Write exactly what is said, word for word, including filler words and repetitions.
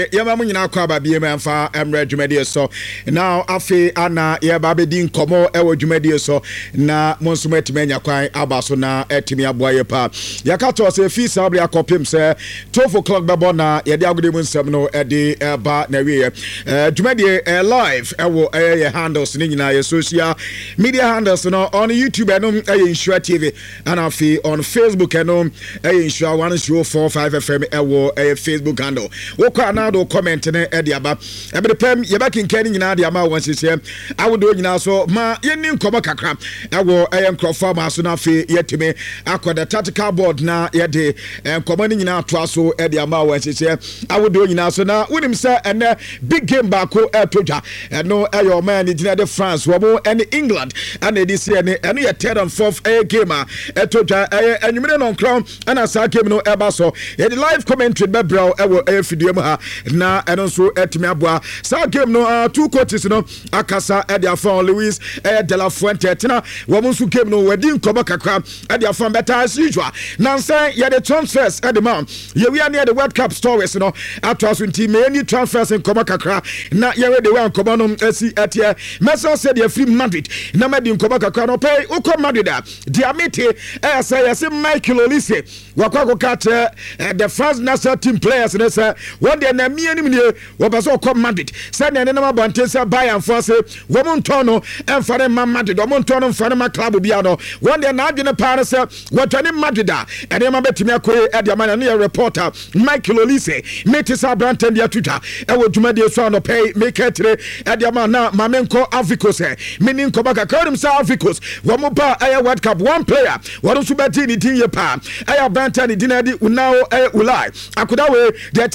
Yama munyina kwa babie memfa emre dwumedie so now afi ana ye babedi nkomo ewo dwumedie so na monsumo etimenya kwan abaso na etimi aboye pa yakato se fi sabri akopim se twelve o'clock bebo na ye de agode mu nsem no e de ba na wiye dwumedie live ewo ye handles ni nyina ye social media handles no on YouTube enom e Insure T V and afi on Facebook enom e Insure one oh four five F M ewo e Facebook handle wokwa na do comment ne e de aba e be pem ye back in kan nyina de ama won sese awodo nyina so ma ye ni nkomo kakra ewo e nkrofo ma so na fe yetime akoda tactical board na ye de nkomo ni nyina to aso e de ama won sese awodo nyina so na wonim se ene big game baako e todwa eno e your man ni de France wo mo and England and e dis ye ne eno ye third and fourth e game a e todwa e enwumere no crown ana sa game no e ba so ye de live commentary be braw e wo e fidie mu ha na eno so etimi aboa sa game no uh, two coaches no akasa e dia for Luis e de la Fuente tina wo mo so game no wadi nkoba kakra e dia for better as usual na say ye the transfers e the man ye we are near the World Cup stories no atwa so nti me any transfers nkoba kakra na ye we the one nkoba no asi atie mesa said ye free Madrid na me di nkoba kakra no pay uko Madrid a dia mete e say ye say Michael Olise wakwa catch the France national team players and say one day na me anim ne wo ba so come Madrid say na ne na mabante say Bayern for say wo monto no emfare ma Madrid wo monto no emfare ma club bia no one day na adwene pa say wo twane Madrid a ene ma betimi akoe e de man na reporter Michael Olise meti sa branten dia Twitter e wo dwumade so no pay make etre e de man na mamenko Africos e meni nko baka kwadum sa Africos wo mo ba e World Cup one player wo so beti ni tin ye pa e branten ni dinadi unao e ulai akoda we